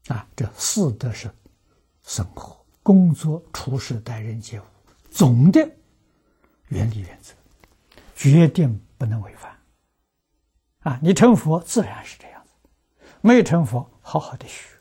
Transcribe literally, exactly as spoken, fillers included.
啊，这四德是生活、工作、处事、待人接物总的原理原则，决定不能违反。啊，你成佛自然是这样子，没有成佛，好好的学。